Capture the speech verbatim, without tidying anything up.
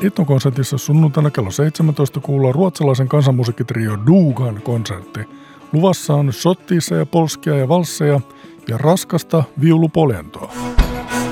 Etnokonsertissa sunnuntaina kello seitsemäntoista kuullaan ruotsalaisen kansanmusiikkitrio Dugan konsertti. Luvassa on shottiissa ja polskia ja valsseja ja raskasta viulupoljentoa.